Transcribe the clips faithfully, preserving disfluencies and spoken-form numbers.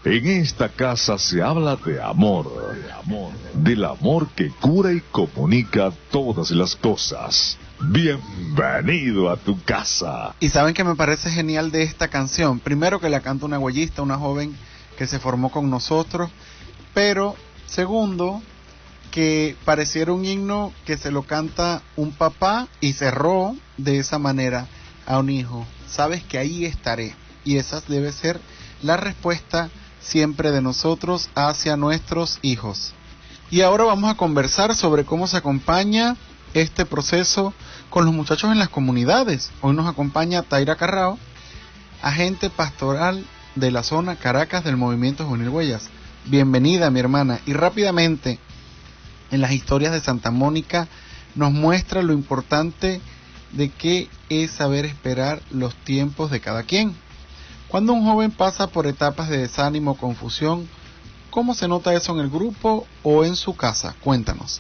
En esta casa se habla de amor, de amor, del amor que cura y comunica todas las cosas. Bienvenido a tu casa. Y saben que me parece genial de esta canción. Primero, que la canta una huellista, una joven que se formó con nosotros. Pero, segundo, que pareciera un himno que se lo canta un papá y cerró de esa manera a un hijo. Sabes que ahí estaré. Y esa debe ser la respuesta siempre de nosotros hacia nuestros hijos. Y ahora vamos a conversar sobre cómo se acompaña este proceso con los muchachos en las comunidades. Hoy nos acompaña Taira Carrao, agente pastoral de la zona Caracas del Movimiento Juvenil Huellas. Bienvenida, mi hermana. Y rápidamente, en las historias de Santa Mónica nos muestra lo importante de qué es saber esperar los tiempos de cada quien. Cuando un joven pasa por etapas de desánimo o confusión, ¿cómo se nota eso en el grupo o en su casa? Cuéntanos.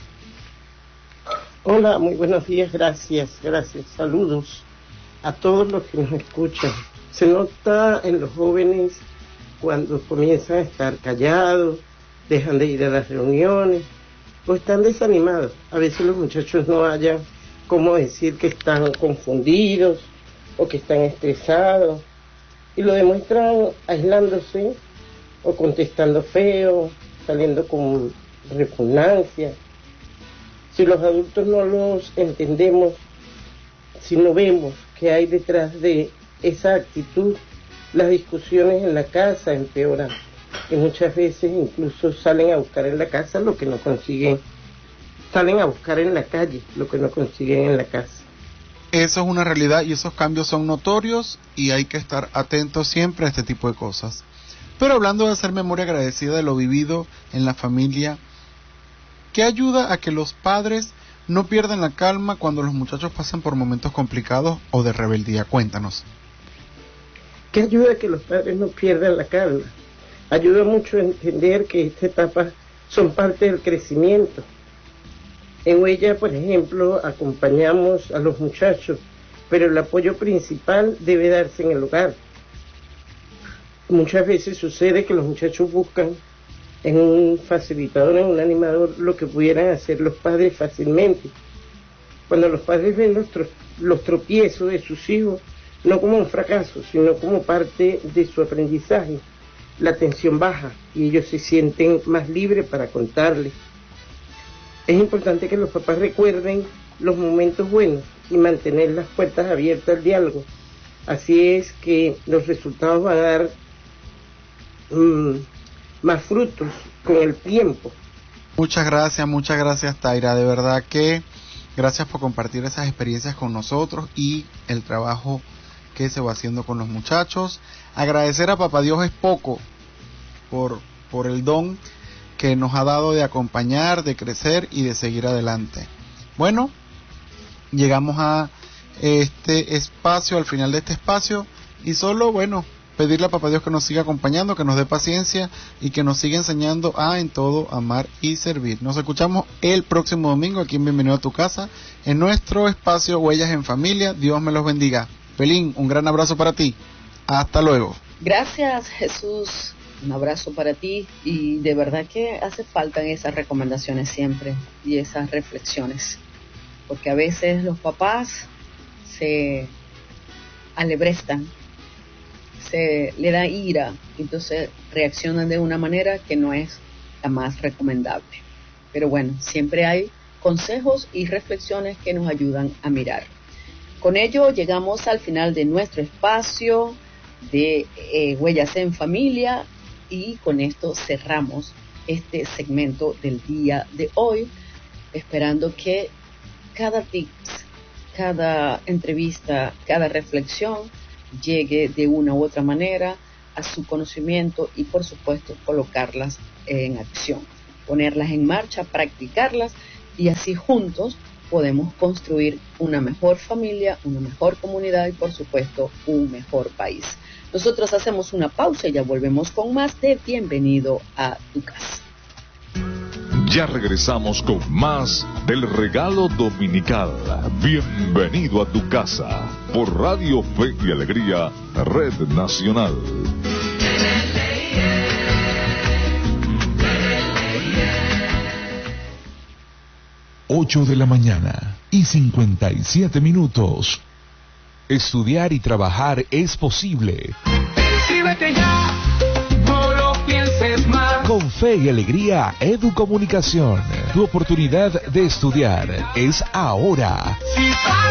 Hola, muy buenos días, gracias, gracias, saludos a todos los que nos escuchan. Se nota en los jóvenes cuando comienzan a estar callados, dejan de ir a las reuniones o están desanimados. A veces los muchachos no hallan cómo decir que están confundidos o que están estresados. Y lo demuestran aislándose o contestando feo, saliendo con repugnancia. Si los adultos no los entendemos, si no vemos qué hay detrás de esa actitud, las discusiones en la casa empeoran. Y muchas veces incluso salen a buscar en la casa lo que no consiguen, salen a buscar en la calle lo que no consiguen en la casa. Eso es una realidad y esos cambios son notorios y hay que estar atentos siempre a este tipo de cosas. Pero hablando de hacer memoria agradecida de lo vivido en la familia, ¿qué ayuda a que los padres no pierdan la calma cuando los muchachos pasan por momentos complicados o de rebeldía? Cuéntanos. ¿Qué ayuda a que los padres no pierdan la calma? Ayuda mucho a entender que estas etapas son parte del crecimiento. En Huella, por ejemplo, acompañamos a los muchachos, pero el apoyo principal debe darse en el hogar. Muchas veces sucede que los muchachos buscan en un facilitador, en un animador, lo que pudieran hacer los padres fácilmente. Cuando los padres ven los, tro- los tropiezos de sus hijos, no como un fracaso, sino como parte de su aprendizaje, la tensión baja y ellos se sienten más libres para contarles. Es importante que los papás recuerden los momentos buenos y mantener las puertas abiertas al diálogo. Así es que los resultados van a dar mmm, más frutos con el tiempo. Muchas gracias, muchas gracias, Taira. De verdad que gracias por compartir esas experiencias con nosotros y el trabajo que se va haciendo con los muchachos. Agradecer a Papá Dios es poco por, por el don que nos ha dado de acompañar, de crecer y de seguir adelante. Bueno, llegamos a este espacio, al final de este espacio, y solo, bueno, pedirle a Papá Dios que nos siga acompañando, que nos dé paciencia y que nos siga enseñando a en todo amar y servir. Nos escuchamos el próximo domingo aquí en Bienvenido a tu Casa, en nuestro espacio Huellas en Familia. Dios me los bendiga. Pelín, un gran abrazo para ti. Hasta luego. Gracias, Jesús. Un abrazo para ti y de verdad que hace falta esas recomendaciones siempre y esas reflexiones, porque a veces los papás se alebrestan, se le da ira, entonces reaccionan de una manera que no es la más recomendable. Pero bueno, siempre hay consejos y reflexiones que nos ayudan a mirar. Con ello llegamos al final de nuestro espacio de eh, Huellas en Familia. Y con esto cerramos este segmento del día de hoy, esperando que cada tips, cada entrevista, cada reflexión llegue de una u otra manera a su conocimiento y por supuesto colocarlas en acción, ponerlas en marcha, practicarlas y así juntos podemos construir una mejor familia, una mejor comunidad y por supuesto un mejor país. Nosotros hacemos una pausa y ya volvemos con más de Bienvenido a tu Casa. Ya regresamos con más del regalo dominical. Bienvenido a tu casa por Radio Fe y Alegría, Red Nacional. ocho de la mañana y cincuenta y siete minutos. Estudiar y trabajar es posible. Inscríbete ya, no lo pienses más. Con fe y alegría, Educomunicación. Tu oportunidad de estudiar es ahora. Si